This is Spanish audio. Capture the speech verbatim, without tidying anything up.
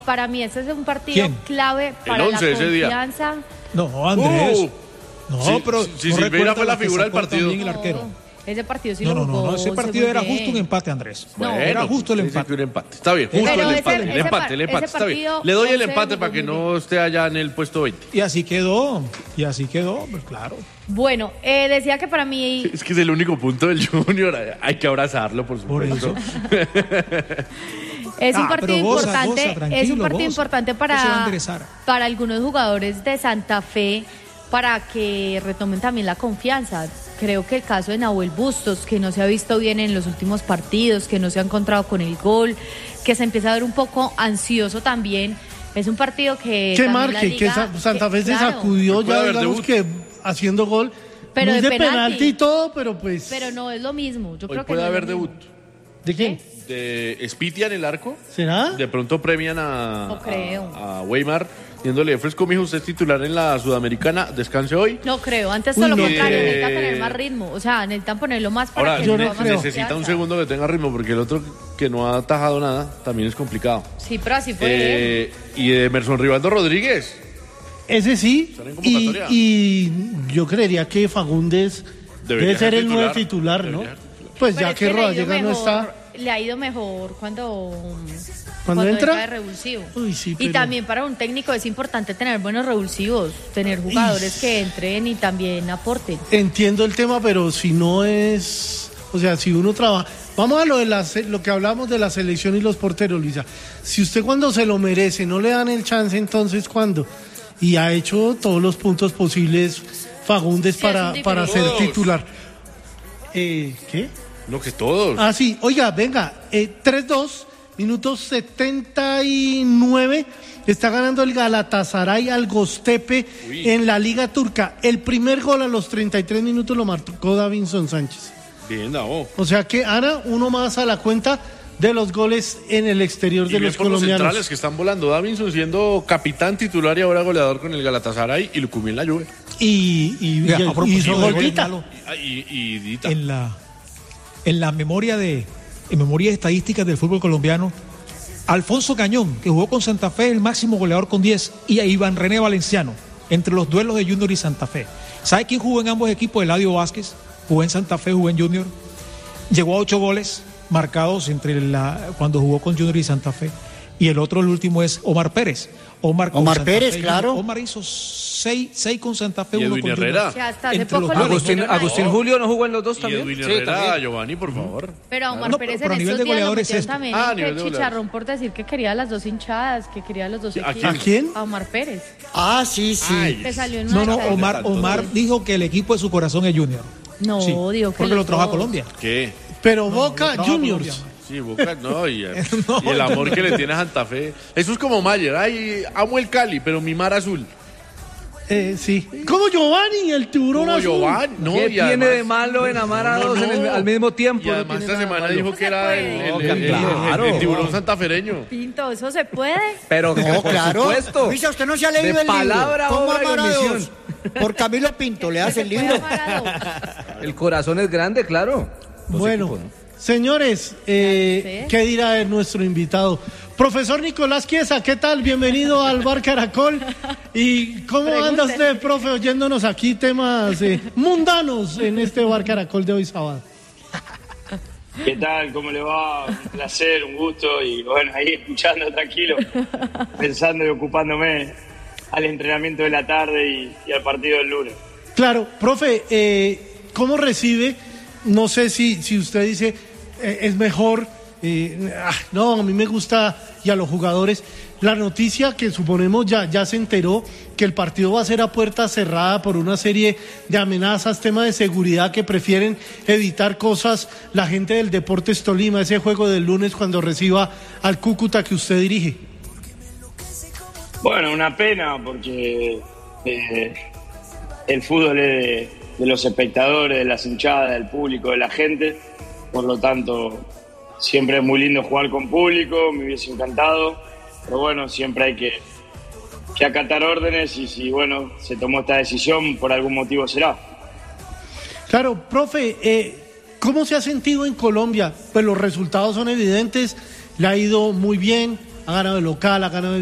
Para mí ese es un partido ¿Quién? clave para once la ese día. confianza. No, Andrés. Uh, no, sí, pero. sí, no Silveira recuerda fue la lo que figura del sacó partido. también el arquero. No, ese partido sí No, lo no, no, jugó, no, ese se partido fue era bien. justo un empate, Andrés. No. Era justo el sí, empate. sí, un empate. Está bien, justo Pero el ese- empate, el ese empate, par- el empate, ese está bien. partido, Le doy el once empate para jugó que muy no esté allá en el puesto veinte. Y así quedó, y así quedó, pues claro. Bueno, eh, decía que para mí Es que es el único punto del Junior, hay que abrazarlo, por Por supuesto. es un Ah, partido pero goza, importante, goza, tranquilo, es un partido goza. importante Eso se va a para, enderezar. para algunos jugadores de Santa Fe para que retomen también la confianza. Creo que el caso de Nahuel Bustos, que no se ha visto bien en los últimos partidos, que no se ha encontrado con el gol, que se empieza a ver un poco ansioso también. Es un partido que Que también la marque, liga- que Sa- Santa Fe se claro, sacudió Puede ya, haber digamos debut. que haciendo gol. Pero muy de de penalti. penalti y todo, pero pues. pero no es lo mismo. Yo Hoy creo que puede no es haber lo mismo. debut ¿De quién? de Spitia en el arco. ¿Será? De pronto premian a, No creo. a, a Weimar, diciéndole, fresco, mijo, usted es titular en la Sudamericana, descanse hoy. No creo, antes Uy, todo lo no. contrario, Eh, necesita tener más ritmo, o sea, necesitan ponerlo más para Ahora, que yo ne- no coja creo. más necesita un confianza. segundo que tenga ritmo, porque el otro que no ha atajado nada también es complicado. Sí, pero así fue él. Eh, y de Emerson Rivaldo Rodríguez. Ese sí. Estará en Y, convocatoria. y yo creería que Fagundes Debería debe ser ser el nuevo titular. titular, ¿no? Debería ser titular. Pues Pero ya es que le ha ido Rodallega no mejor- está. Le ha ido mejor cuando, ¿Cuando entra? de revulsivo. Uy, sí, Y pero- también para un técnico es importante tener buenos revulsivos, tener jugadores que entren y también aporten. Entiendo el tema, pero si no es, o sea, si uno trabaja, vamos a lo de la, se- lo que hablamos de la selección y los porteros, Luisa. Si usted cuando se lo merece no le dan el chance, entonces ¿cuándo? Y ha hecho todos los puntos posibles Fagundes Sí, para, es un para ser diferente. titular. Eh, ¿Qué? No, que todos. Ah, sí, oiga, venga, eh, tres dos, minutos setenta y nueve, está ganando el Galatasaray al Göztepe Uy. en la Liga Turca. El primer gol a los treinta y tres minutos lo marcó Davinson Sánchez. Bien, Davo. O sea que, Ana, uno más a la cuenta de los goles en el exterior Y de bien los por los colombianos. centrales que están volando. Davinson siendo capitán titular y ahora goleador con el Galatasaray y Lucumí en la Juve. Y, y, Mira, y- a propósito y hizo de gol goles, Dita. Lalo, Y, y, y Dita. en la en la memoria de en memoria estadística del fútbol colombiano, Alfonso Cañón, que jugó con Santa Fe, el máximo goleador con diez, y a Iván René Valenciano, entre los duelos de Junior y Santa Fe. ¿Sabe quién jugó en ambos equipos? Eladio Vázquez, jugó en Santa Fe, jugó en Junior, llegó a ocho goles marcados entre la cuando jugó con Junior y Santa Fe. Y el otro, el último, es Omar Pérez. Omar, con Omar Santa Pérez, Fe, claro. Omar hizo seis, seis con Santa Fe, Y uno Edwin con Herrera. Junior. Que hasta hace Entre poco los lo dos. Agustín, metieron ahí. Agustín Julio no jugó en los dos Y también. Edwin Sí, Herrera, también. Giovanni, por favor. Pero a Omar No, Pérez pero en a nivel estos de días lo goleadores metieron es esto. también Ah, a en nivel que de chicharrón por decir que quería a las dos hinchadas, que quería a los dos ¿A equipos. quién? ¿A quién? A Omar Pérez. Ah, sí, sí. Ay. Que salió en No, una no, estadística. Omar, Omar dijo que el equipo de su corazón es Junior. No, Sí, digo que porque lo los trajo a dos. Colombia. ¿Qué? Pero Boca trabaja Juniors. Colombia. Sí, Boca, no, y, No, y el amor no. que le tiene a Santa Fe. Eso es como Mayer. Ay, amo el Cali, pero mi mar azul. Eh, sí. Como Giovanni, el tiburón Como azul. Giovanni, no, ¿Qué y tiene además- de malo en amar a No, dos en el- no. al mismo tiempo? Y No además tiene esta nada semana malo. dijo que era el, el- el- el- Claro. el tiburón santafereño. Pinto, ¿eso se puede? Pero No, por claro. supuesto. Luisa, usted no se ha leído De el libro. palabra, ¿Cómo obra y amar a omisión. dos? Por Camilo Pinto, le hace el Se puede libro. amar a dos. El corazón es grande, claro. Dos Bueno, equipos, ¿no? señores, eh, Sí. ¿qué dirá nuestro invitado? Profesor Nicolás Chiesa, ¿qué tal? Bienvenido al Bar Caracol. ¿Y cómo anda Pregúntele. usted, profe, oyéndonos aquí temas eh, mundanos en este Bar Caracol de hoy sábado? ¿Qué tal? ¿Cómo le va? Un placer, un gusto y bueno, ahí escuchando tranquilo, pensando y ocupándome al entrenamiento de la tarde y, y al partido del lunes. Claro, profe, eh, ¿cómo recibe? No sé si, si usted dice eh, es mejor, eh, ah, no, a mí me gusta y a los jugadores. La noticia que suponemos ya, ya se enteró que el partido va a ser a puerta cerrada por una serie de amenazas, tema de seguridad que prefieren evitar cosas la gente del Deportes Tolima, ese juego del lunes cuando reciba al Cúcuta que usted dirige. Bueno, una pena porque eh, el fútbol es de, de los espectadores, de las hinchadas, del público, de la gente. Por lo tanto, siempre es muy lindo jugar con público, me hubiese encantado. Pero bueno, siempre hay que, que acatar órdenes y si bueno se tomó esta decisión, por algún motivo será. Claro, profe, eh, ¿cómo se ha sentido en Colombia? Pues los resultados son evidentes, le ha ido muy bien, ha ganado de local, ha ganado de